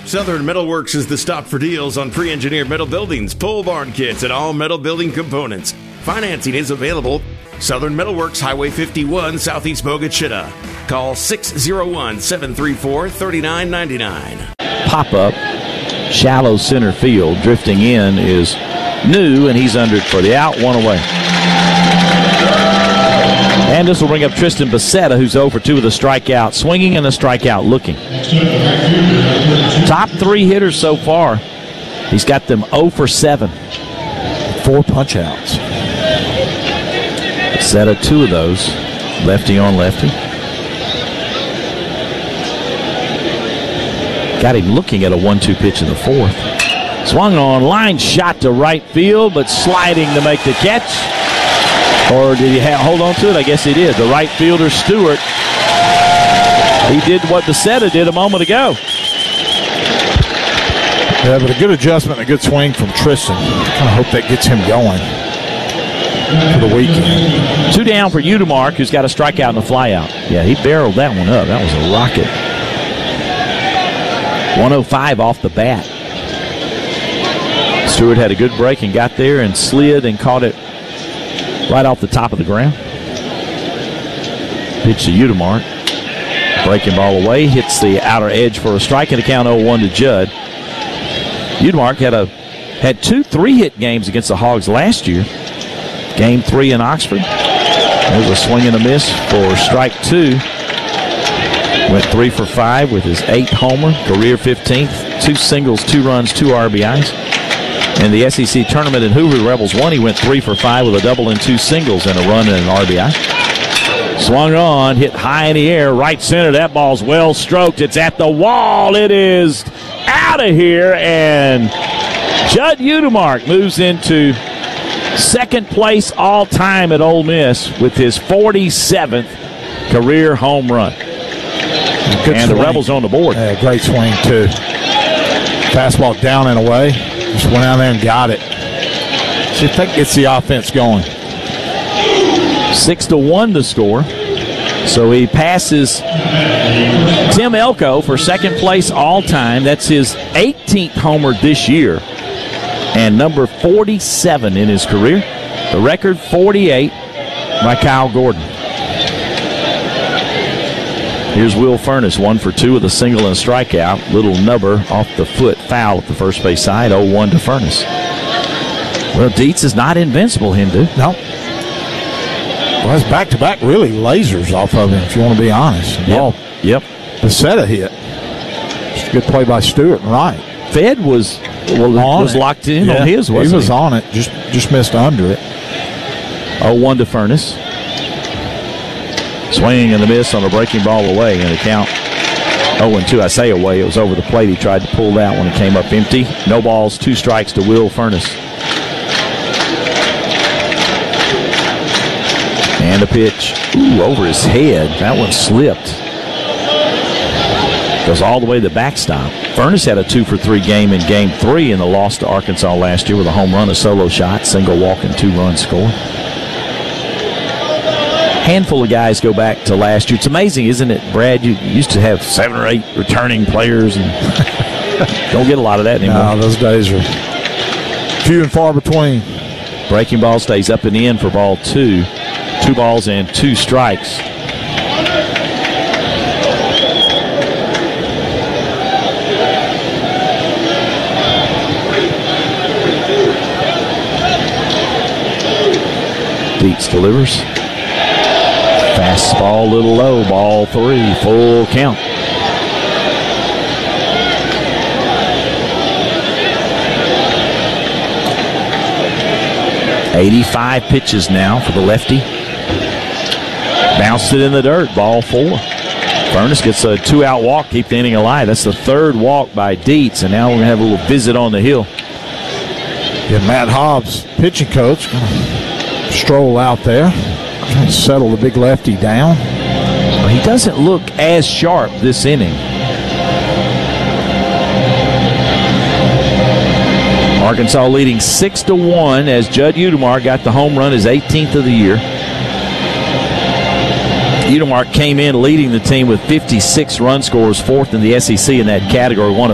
Southern Metalworks is the stop for deals on pre-engineered metal buildings, pole barn kits, and all metal building components. Financing is available. Southern Metalworks, Highway 51, Southeast Bogue, Chitta. Call 601-734-3999. Pop-up, shallow center field. Drifting in is New, and he's under it for the out, one away. And this will bring up Tristan Becerra, who's 0 for 2 with a strikeout, swinging and a strikeout looking. Top 3 hitters so far. He's got them 0 for 7. 4 punch outs. Becerra, 2 of those. Lefty on lefty. Got him looking at a 1-2 pitch in the 4th. Swung on, line shot to right field, but sliding to make the catch. Or did he hold on to it? I guess he did. The right fielder, Stewart. He did what Becerra did a moment ago. Yeah, but a good adjustment and a good swing from Tristan. Kind of hope that gets him going for the weekend. 2 down for Udemark, who's got a strikeout and a flyout. Yeah, he barreled that one up. That was a rocket. 105 off the bat. Stewart had a good break and got there and slid and caught it right off the top of the ground. Pitch to Udemark. Breaking ball away. Hits the outer edge for a strike and a count 0-1 to Judd. Udemark had 2 3-hit games against the Hogs last year. Game 3 in Oxford. There's a swing and a miss for strike 2. Went 3 for 5 with his 8th homer, career 15th. 2 singles, 2 runs, 2 RBIs. In the SEC tournament in Hoover, the Rebels won. He went 3 for 5 with a double and 2 singles and a run and an RBI. Swung on, hit high in the air, right center. That ball's well stroked. It's at the wall. It is out of here, and Judd Udemark moves into second place all time at Ole Miss with his 47th career home run. Good and swing. The Rebels on the board. Yeah, great swing, too. Fastball down and away. Just went out there and got it. See if that gets the offense going. 6-1 to score. So he passes Tim Elko for second place all time. That's his 18th homer this year and number 47 in his career. The record 48 by Kyle Gordon. Here's Will Furnace, 1 for 2 with a single and a strikeout. Little nubber off the foot, foul at the first base side, 0-1 to Furnace. Well, Dietz is not invincible, Hindu. No. Well, that's back-to-back really lasers off of him, if you want to be honest. Yep. Becerra hit. Just a good play by Stewart and Wright. Fed was locked in on his, wasn't he? He was on it, just missed under it. 0-1 to Furnace. Swing and a miss on a breaking ball away, and a count 0-2. I say away. It was over the plate. He tried to pull that one. It came up empty. No balls, 2 strikes to Will Furnace. And a pitch. Ooh, over his head. That one slipped. Goes all the way to the backstop. Furnace had a 2 for 3 game in Game 3 in the loss to Arkansas last year with a home run, a solo shot, single walk, and 2-run score. Handful of guys go back to last year. It's amazing, isn't it, Brad? You used to have 7 or 8 returning players, and don't get a lot of that anymore. No, those days are few and far between. Breaking ball stays up and in for ball 2. 2 balls and 2 strikes. Dietz delivers. Fastball a little low, ball 3, full count. "85 pitches now for the lefty. Bounced it in the dirt, ball 4. Furnace gets a 2-out walk, keep the inning alive. That's the 3rd walk by Dietz, and now we're going to have a little visit on the hill. Yeah, Matt Hobbs, pitching coach, going to stroll out there. Trying to settle the big lefty down. Well, he doesn't look as sharp this inning. Arkansas leading 6-1 as Judd Udemark got the home run, his 18th of the year. Udemark came in leading the team with 56 run scores, 4th in the SEC in that category, one of